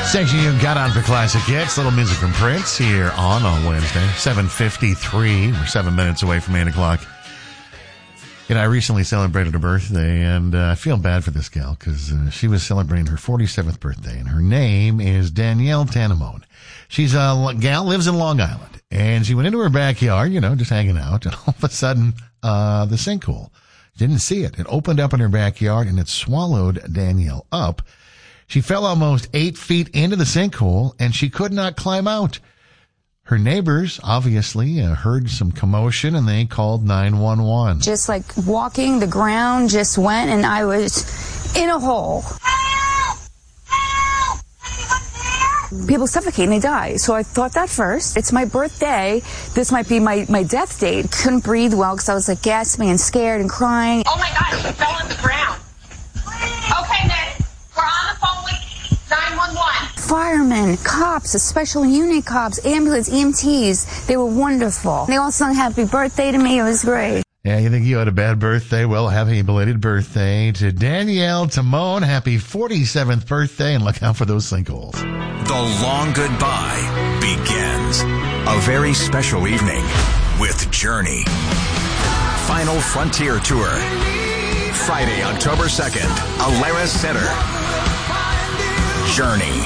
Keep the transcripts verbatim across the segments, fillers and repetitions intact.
Station you got on for Classic Hits. Little music from Prince here on on Wednesday, seven fifty-three. We're seven minutes away from eight o'clock. You know, I recently celebrated a birthday, and uh, I feel bad for this gal because uh, she was celebrating her forty-seventh birthday, and her name is Danielle Tanamone. She's a gal, lives in Long Island, and she went into her backyard, you know, just hanging out, and all of a sudden, uh, the sinkhole, didn't see it. It opened up in her backyard, and it swallowed Danielle up. She fell almost eight feet into the sinkhole, and she could not climb out. Her neighbors obviously uh, heard some commotion, and they called nine one one. Just like walking, the ground just went, and I was in a hole. Help! Help! Anyone there? People suffocate and they die. So I thought that first. It's my birthday. This might be my, my death date. Couldn't breathe well because I was like gasping and scared and crying. Oh my God, she fell on the ground. Okay, Nick. We're on the phone with nine one one. Firemen, cops, the special unit cops, ambulance, E M Ts. They were wonderful. They all sung happy birthday to me. It was great. Yeah, you think you had a bad birthday? Well, happy belated birthday to Danielle Tanamone. Happy forty-seventh birthday, and look out for those sinkholes. The long goodbye begins. A very special evening with Journey. Final Frontier Tour. Friday, October second, Alara Center. Journey.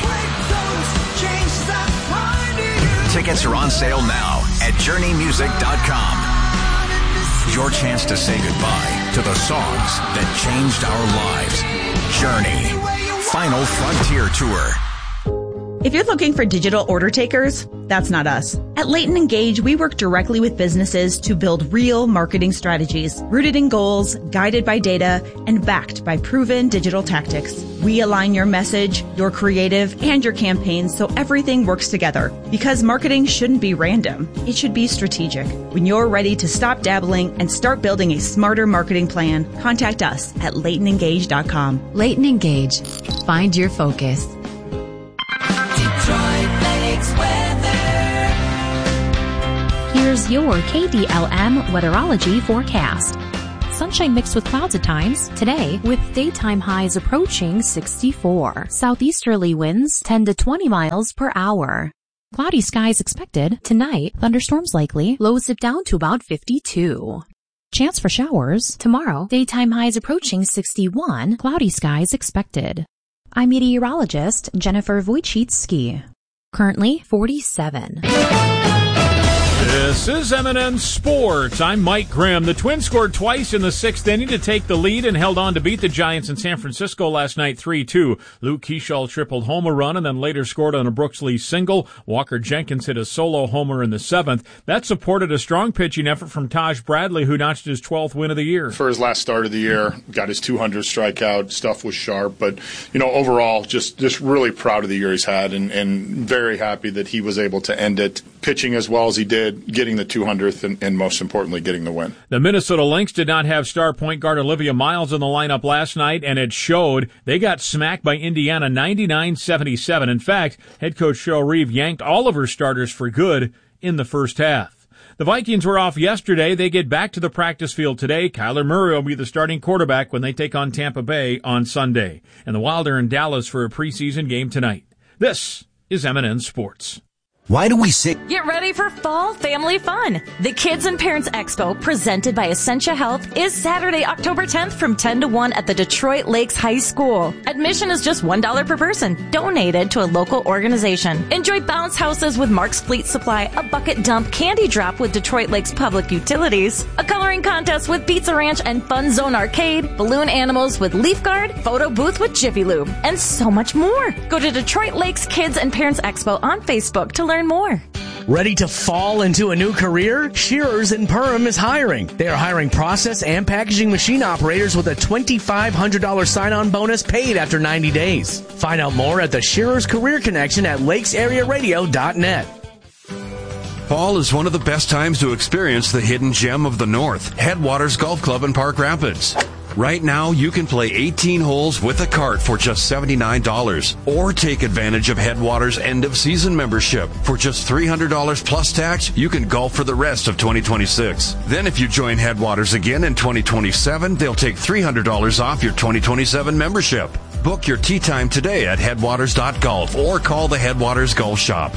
Tickets are on sale now at journey music dot com. Your chance to say goodbye to the songs that changed our lives. Journey. Final Frontier Tour. If you're looking for digital order takers, that's not us. At Leighton Engage, we work directly with businesses to build real marketing strategies, rooted in goals, guided by data, and backed by proven digital tactics. We align your message, your creative, and your campaigns so everything works together. Because marketing shouldn't be random. It should be strategic. When you're ready to stop dabbling and start building a smarter marketing plan, contact us at leighton engage dot com. Leighton Engage. Find your focus. Here's your K D L M weatherology forecast. Sunshine mixed with clouds at times today, with daytime highs approaching sixty-four. Southeasterly winds ten to twenty miles per hour. Cloudy skies expected tonight. Thunderstorms likely. Lows dip down to about fifty-two. Chance for showers tomorrow. Daytime highs approaching sixty-one. Cloudy skies expected. I'm meteorologist Jennifer Wojcicki. Currently forty-seven. This is M and N Sports. I'm Mike Grimm. The Twins scored twice in the sixth inning to take the lead and held on to beat the Giants in San Francisco last night three two. Luke Keeschall tripled home a run and then later scored on a Brooks Lee single. Walker Jenkins hit a solo homer in the seventh. That supported a strong pitching effort from Taj Bradley, who notched his twelfth win of the year. For his last start of the year, got his two hundredth strikeout. Stuff was sharp, but you know, overall, just just really proud of the year he's had, and, and very happy that he was able to end it pitching as well as he did, getting the two hundredth, and, and most importantly, getting the win. The Minnesota Lynx did not have star point guard Olivia Miles in the lineup last night, and it showed. They got smacked by Indiana ninety-nine seventy-seven. In fact, head coach Cheryl Reeve yanked all of her starters for good in the first half. The Vikings were off yesterday. They get back to the practice field today. Kyler Murray will be the starting quarterback when they take on Tampa Bay on Sunday. And the Wild are in Dallas for a preseason game tonight. This is M and N Sports. Why do we say... Get ready for fall family fun. The Kids and Parents Expo, presented by Essentia Health, is Saturday, October tenth from ten to one at the Detroit Lakes High School. Admission is just one dollar per person, donated to a local organization. Enjoy bounce houses with Mark's Fleet Supply, a bucket dump candy drop with Detroit Lakes Public Utilities, a coloring contest with Pizza Ranch and Fun Zone Arcade, balloon animals with Leaf Guard, photo booth with Jiffy Lube, and so much more. Go to Detroit Lakes Kids and Parents Expo on Facebook to learn more. Ready to fall into a new career? Shearers in Perham is hiring. They are hiring process and packaging machine operators with a twenty-five hundred dollars sign-on bonus paid after ninety days. Find out more at the Shearers Career Connection at lakes area radio dot net. Fall is one of the best times to experience the hidden gem of the North, Headwaters Golf Club in Park Rapids. Right now, you can play eighteen holes with a cart for just seventy-nine dollars, or take advantage of Headwaters' end-of-season membership. For just three hundred dollars plus tax, you can golf for the rest of twenty twenty-six. Then if you join Headwaters again in twenty twenty-seven, they'll take three hundred dollars off your twenty twenty-seven membership. Book your tee time today at headwaters dot golf or call the Headwaters Golf Shop.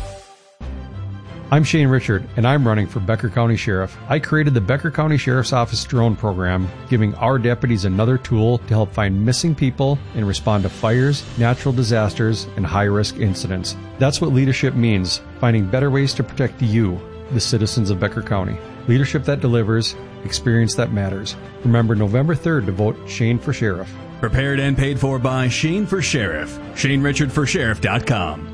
I'm Shane Richard, and I'm running for Becker County Sheriff. I created the Becker County Sheriff's Office Drone Program, giving our deputies another tool to help find missing people and respond to fires, natural disasters, and high-risk incidents. That's what leadership means, finding better ways to protect you, the citizens of Becker County. Leadership that delivers, experience that matters. Remember November third to vote Shane for Sheriff. Prepared and paid for by Shane for Sheriff. Shane Richard for Sheriff dot com.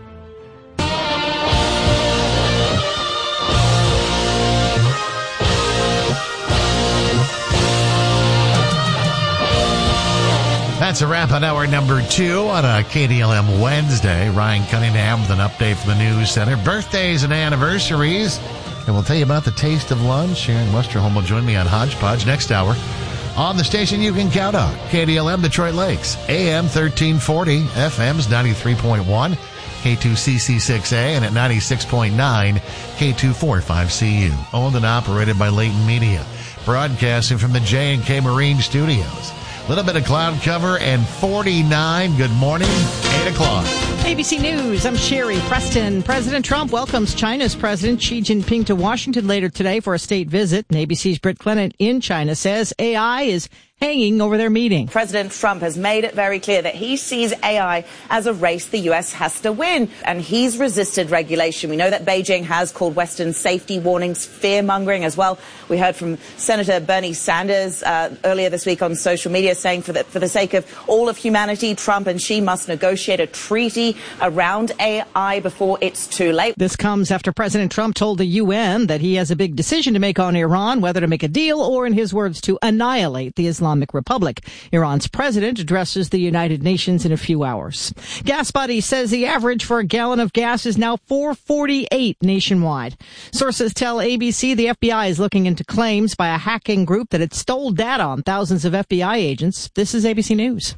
That's a wrap on hour number two on a K D L M Wednesday. Ryan Cunningham with an update from the News Center. Birthdays and anniversaries. And we'll tell you about the taste of lunch. Sharon Westerholm will join me on Hodgepodge next hour. On the station you can count on, K D L M Detroit Lakes, A M thirteen forty, F M's ninety-three point one, K two C C six A, and at ninety-six point nine, K two forty-five C U. Owned and operated by Leighton Media. Broadcasting from the J and K Marine Studios. A little bit of cloud cover and forty-nine. Good morning, eight o'clock. A B C News, I'm Sherry Preston. President Trump welcomes China's President Xi Jinping to Washington later today for a state visit. And A B C's Britt Clement in China says A I is hanging over their meeting. President Trump has made it very clear that he sees A I as a race the U S has to win, and he's resisted regulation. We know that Beijing has called Western safety warnings fear-mongering as well. We heard from Senator Bernie Sanders uh, earlier this week on social media saying for the, for the sake of all of humanity, Trump and Xi must negotiate a treaty around A I before it's too late. This comes after President Trump told the U N that he has a big decision to make on Iran, whether to make a deal or, in his words, to annihilate the Islamic Republic. Iran's president addresses the United Nations in a few hours. Gas Buddy says the average for a gallon of gas is now four forty-eight nationwide. Sources tell A B C the F B I is looking into claims by a hacking group that it stole data on thousands of F B I agents. This is A B C News.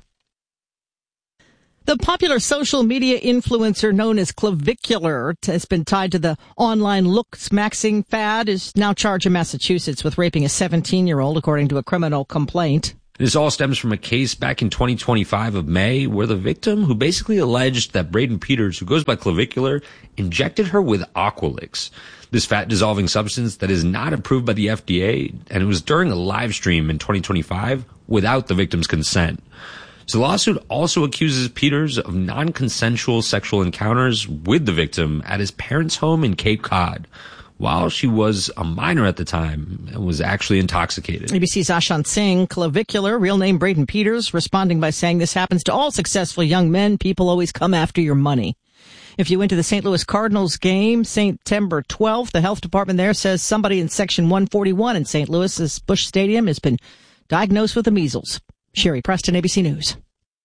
The popular social media influencer known as Clavicular has been tied to the online looks maxing fad, is now charged in Massachusetts with raping a seventeen-year-old, according to a criminal complaint. This all stems from a case back in twenty twenty-five of May where the victim, who basically alleged that Braden Peters, who goes by Clavicular, injected her with Aqualix, this fat-dissolving substance that is not approved by the F D A, and it was during a live stream in twenty twenty-five without the victim's consent. So the lawsuit also accuses Peters of non-consensual sexual encounters with the victim at his parents' home in Cape Cod, while she was a minor at the time and was actually intoxicated. A B C's Ashan Singh, Clavicular, real name Braden Peters, responding by saying this happens to all successful young men. People always come after your money. If you went to the Saint Louis Cardinals game, September twelfth, the health department there says somebody in section one forty-one in Saint Louis's Busch Stadium has been diagnosed with the measles. Sherry Preston, A B C News.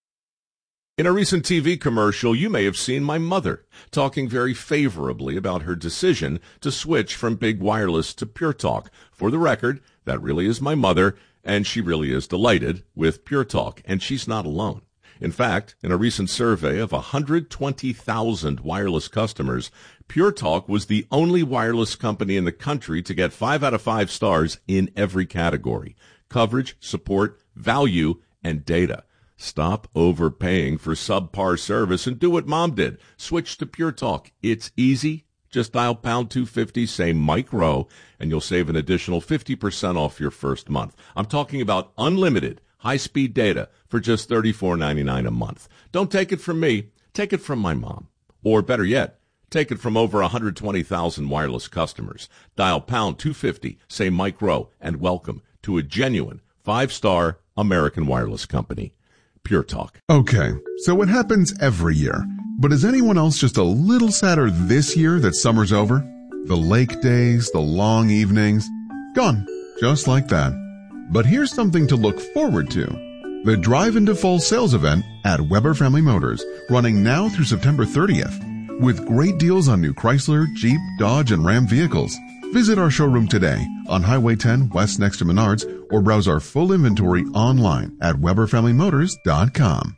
In a recent T V commercial, you may have seen my mother talking very favorably about her decision to switch from big wireless to Pure Talk. For the record, that really is my mother, and she really is delighted with Pure Talk, and she's not alone. In fact, in a recent survey of one hundred twenty thousand wireless customers, Pure Talk was the only wireless company in the country to get five out of five stars in every category: coverage, support, value, and data. Stop overpaying for subpar service and do what Mom did. Switch to Pure Talk. It's easy. Just dial pound two fifty, say Mike Rowe, and you'll save an additional fifty percent off your first month. I'm talking about unlimited high-speed data for just thirty-four ninety-nine a month. Don't take it from me. Take it from my mom. Or better yet, take it from over one hundred twenty thousand wireless customers. Dial pound two fifty, say Mike Rowe, and welcome to a genuine five-star American wireless company. Pure Talk. Okay, so it happens every year. But is anyone else just a little sadder this year that summer's over? The lake days, the long evenings, gone, just like that. But here's something to look forward to. The Drive into Fall sales event at Weber Family Motors, running now through September thirtieth, with great deals on new Chrysler, Jeep, Dodge, and Ram vehicles. Visit our showroom today on Highway ten West next to Menards, or browse our full inventory online at weber family motors dot com.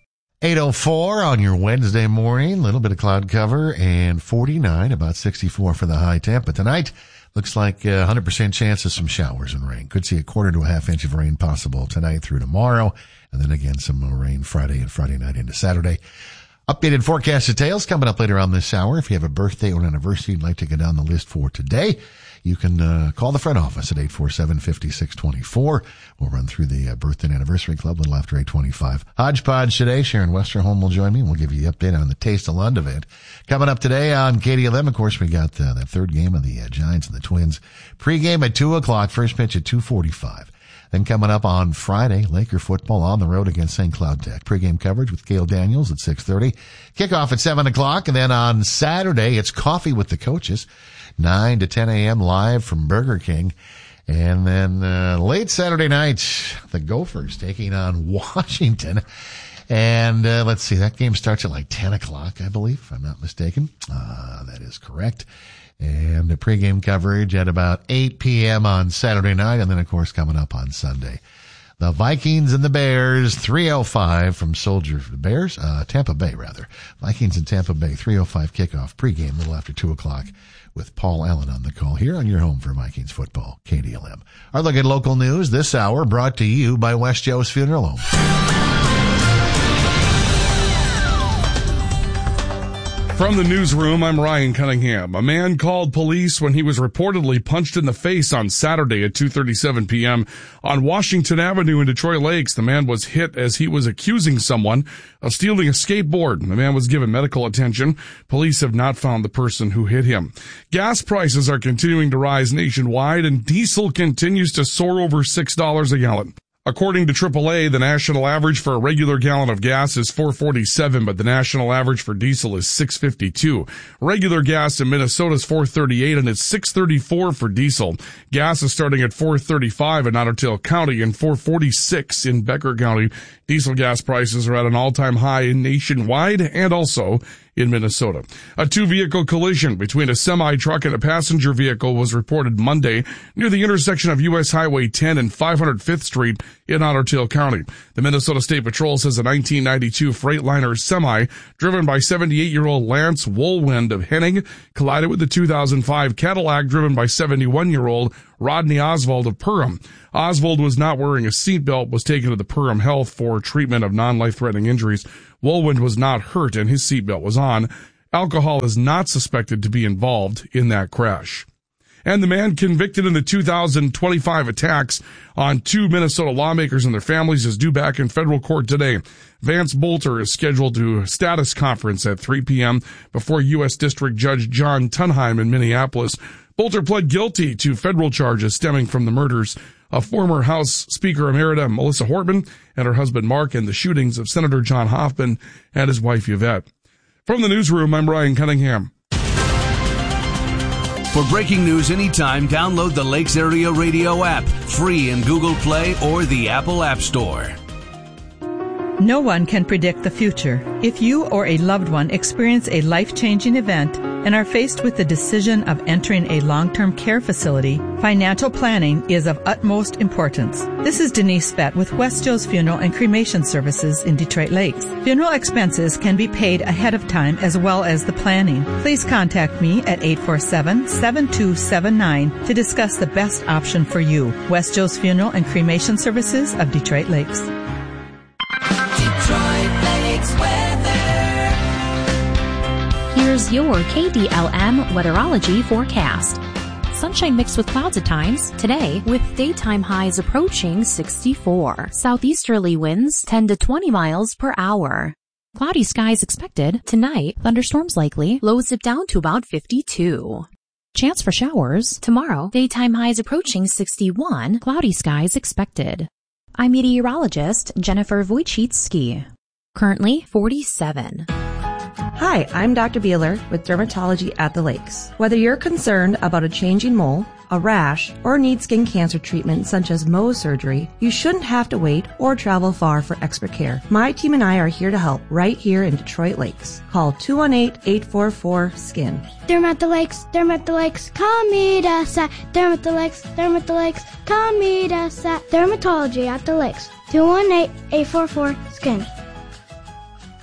eight oh four on your Wednesday morning. A little bit of cloud cover and forty-nine, about sixty-four for the high temp. But tonight, looks like a one hundred percent chance of some showers and rain. Could see a quarter to a half inch of rain possible tonight through tomorrow. And then again, some more rain Friday and Friday night into Saturday. Updated forecast details coming up later on this hour. If you have a birthday or an anniversary you'd like to get down the list for today, you can uh, call the front office at eight four seven, five six two four. We'll run through the uh, birthday and anniversary club a little after eight twenty-five. Hodgepodge today. Sharon Westerholm will join me, and we'll give you the update on the Taste of Lund event. Coming up today on K D L M, of course, we got uh, that third game of the uh, Giants and the Twins. Pre-game at two o'clock, first pitch at two forty-five. Then coming up on Friday, Laker football on the road against Saint Cloud Tech. Pre-game coverage with Cale Daniels at six thirty. Kickoff at seven o'clock. And then on Saturday, it's Coffee with the Coaches, nine to ten a.m. live from Burger King. And then uh, late Saturday night, the Gophers taking on Washington. And uh, let's see, that game starts at like ten o'clock, I believe, if I'm not mistaken. Uh, that is correct. And the pregame coverage at about eight p.m. on Saturday night. And then, of course, coming up on Sunday, the Vikings and the Bears, three oh five from Soldier Bears, uh, Tampa Bay, rather. Vikings and Tampa Bay, three oh five kickoff pregame, a little after two o'clock with Paul Allen on the call here on your home for Vikings football, K D L M. Our look at local news this hour brought to you by West Joe's Funeral Home. From the newsroom, I'm Ryan Cunningham. A man called police when he was reportedly punched in the face on Saturday at two thirty-seven p.m. on Washington Avenue in Detroit Lakes. The man was hit as he was accusing someone of stealing a skateboard. The man was given medical attention. Police have not found the person who hit him. Gas prices are continuing to rise nationwide, and diesel continues to soar over six dollars a gallon. According to triple A, the national average for a regular gallon of gas is four forty-seven, but the national average for diesel is six fifty-two. Regular gas in Minnesota is four thirty-eight, and it's six thirty-four for diesel. Gas is starting at four thirty-five in Otter Tail County and four forty-six in Becker County. Diesel gas prices are at an all-time high nationwide and also in Minnesota. A two-vehicle collision between a semi-truck and a passenger vehicle was reported Monday near the intersection of U S Highway ten and five hundred fifth Street in Otter Tail County. The Minnesota State Patrol says a nineteen ninety-two Freightliner semi driven by seventy-eight-year-old Lance Woolwind of Henning collided with the two thousand five Cadillac driven by seventy-one-year-old Rodney Oswald of Perham. Oswald was not wearing a seatbelt, was taken to the Perham Health for treatment of non-life-threatening injuries. Woolwind was not hurt and his seatbelt was on. Alcohol is not suspected to be involved in that crash. And the man convicted in the two thousand twenty-five attacks on two Minnesota lawmakers and their families is due back in federal court today. Vance Bolter is scheduled to a status conference at three p.m. before U S District Judge John Tunheim in Minneapolis. Bolter pled guilty to federal charges stemming from the murders of former House Speaker Emerita Melissa Hortman and her husband Mark and the shootings of Senator John Hoffman and his wife Yvette. From the newsroom, I'm Ryan Cunningham. For breaking news anytime, download the Lakes Area Radio app, free in Google Play or the Apple App Store. No one can predict the future. If you or a loved one experience a life-changing event and are faced with the decision of entering a long-term care facility, financial planning is of utmost importance. This is Denise Fett with West Joe's Funeral and Cremation Services in Detroit Lakes. Funeral expenses can be paid ahead of time as well as the planning. Please contact me at eight four seven, seven two seven nine to discuss the best option for you. West Joe's Funeral and Cremation Services of Detroit Lakes. Detroit Lakes weather. Here's your K D L M weatherology forecast. Sunshine mixed with clouds at times today, with daytime highs approaching sixty-four. Southeasterly winds ten to twenty miles per hour. Cloudy skies expected tonight. Thunderstorms likely. Lows dip down to about fifty-two. Chance for showers tomorrow. Daytime highs approaching sixty-one. Cloudy skies expected. I'm meteorologist Jennifer Wojcicki. Currently forty-seven. Hi, I'm Doctor Beeler with Dermatology at the Lakes. Whether you're concerned about a changing mole, a rash, or need skin cancer treatment such as Mohs surgery, you shouldn't have to wait or travel far for expert care. My team and I are here to help right here in Detroit Lakes. Call two one eight, eight four four, S K I N. Derm at the Lakes, Derm at the Lakes, come meet us at Derm at the Lakes, Derm at the Lakes, come meet us at Dermatology at the Lakes. two one eight, eight four four, S K I N.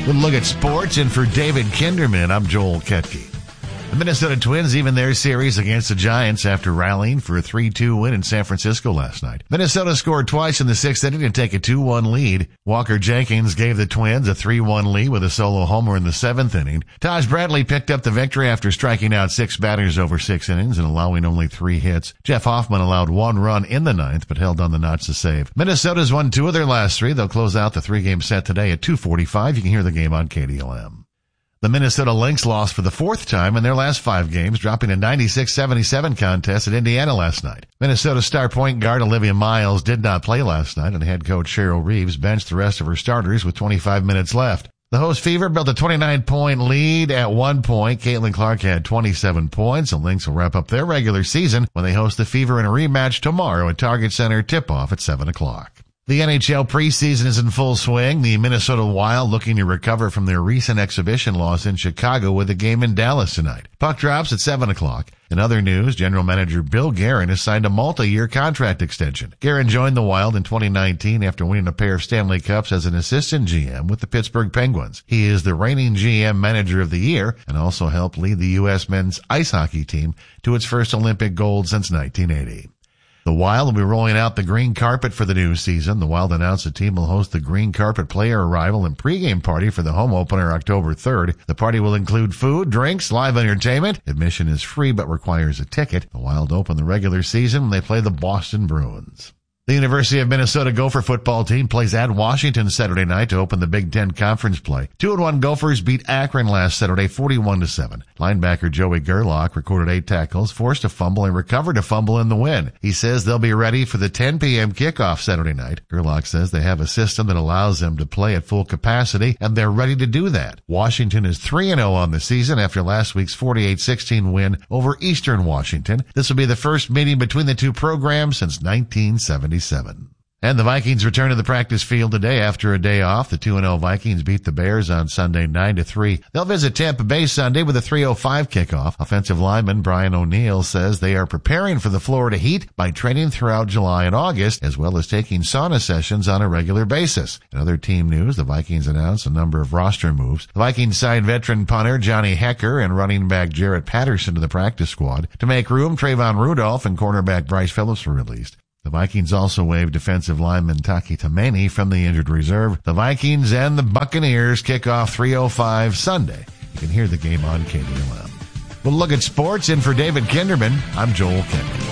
We'll look at sports, and for David Kinderman, I'm Joel Ketke. The Minnesota Twins even their series against the Giants after rallying for a three two win in San Francisco last night. Minnesota scored twice in the sixth inning to take a two one lead. Walker Jenkins gave the Twins a three one lead with a solo homer in the seventh inning. Taj Bradley picked up the victory after striking out six batters over six innings and allowing only three hits. Jeff Hoffman allowed one run in the ninth but held on the notch to save. Minnesota's won two of their last three. They'll close out the three-game set today at two forty-five. You can hear the game on K D L M. The Minnesota Lynx lost for the fourth time in their last five games, dropping a ninety-six seventy-seven contest at Indiana last night. Minnesota star point guard Olivia Miles did not play last night, and head coach Cheryl Reeves benched the rest of her starters with twenty-five minutes left. The host Fever built a twenty-nine point lead at one point. Caitlin Clark had twenty-seven points. The Lynx will wrap up their regular season when they host the Fever in a rematch tomorrow at Target Center, tip-off at seven o'clock. The N H L preseason is in full swing. The Minnesota Wild looking to recover from their recent exhibition loss in Chicago with a game in Dallas tonight. Puck drops at seven o'clock. In other news, General Manager Bill Guerin has signed a multi-year contract extension. Guerin joined the Wild in twenty nineteen after winning a pair of Stanley Cups as an assistant G M with the Pittsburgh Penguins. He is the reigning G M Manager of the Year and also helped lead the U S men's ice hockey team to its first Olympic gold since nineteen eighty. The Wild will be rolling out the green carpet for the new season. The Wild announced the team will host the green carpet player arrival and pregame party for the home opener October third. The party will include food, drinks, live entertainment. Admission is free but requires a ticket. The Wild open the regular season when they play the Boston Bruins. The University of Minnesota Gopher football team plays at Washington Saturday night to open the Big Ten Conference play. Two and one Gophers beat Akron last Saturday forty-one to seven. Linebacker Joey Gerlach recorded eight tackles, forced a fumble, and recovered a fumble in the win. He says they'll be ready for the ten p.m. kickoff Saturday night. Gerlach says they have a system that allows them to play at full capacity, and they're ready to do that. Washington is three and oh on the season after last week's forty-eight sixteen win over Eastern Washington. This will be the first meeting between the two programs since nineteen seventy-seven. And the Vikings return to the practice field today after a day off. The two and oh Vikings beat the Bears on Sunday nine to three. They'll visit Tampa Bay Sunday with a three oh five kickoff. Offensive lineman Brian O'Neill says they are preparing for the Florida Heat by training throughout July and August, as well as taking sauna sessions on a regular basis. In other team news, the Vikings announced a number of roster moves. The Vikings signed veteran punter Johnny Hecker and running back Jarrett Patterson to the practice squad. To make room, Trayvon Rudolph and cornerback Bryce Phillips were released. The Vikings also waived defensive lineman Taki Taimani from the injured reserve. The Vikings and the Buccaneers kick off three oh five Sunday. You can hear the game on K D L M. We'll look at sports, and for David Kinderman, I'm Joel Ketke.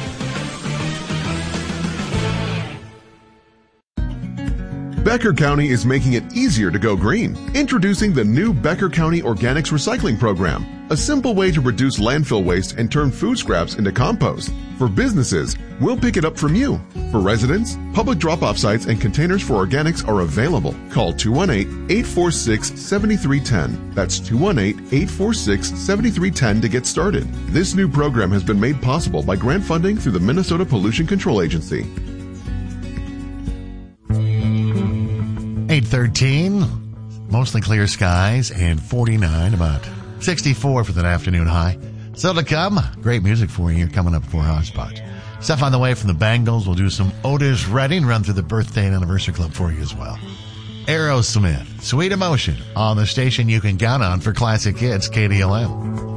Becker County is making it easier to go green. Introducing the new Becker County Organics Recycling Program, a simple way to reduce landfill waste and turn food scraps into compost. For businesses, we'll pick it up from you. For residents, public drop-off sites and containers for organics are available. Call two one eight, eight four six, seven three one zero. That's two one eight, eight four six, seven three one zero to get started. This new program has been made possible by grant funding through the Minnesota Pollution Control Agency. eight thirteen, mostly clear skies, and forty-nine, about sixty-four for that afternoon high. Still to come, great music for you coming up for Hotspot. Stuff on the way from the Bangles. We'll do some Otis Redding, run through the birthday and anniversary club for you as well. Aerosmith, Sweet Emotion, on the station you can count on for classic hits, K D L M.